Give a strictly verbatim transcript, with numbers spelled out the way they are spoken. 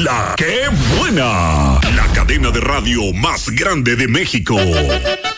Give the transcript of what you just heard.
La ¡Qué buena! La cadena de radio más grande de México.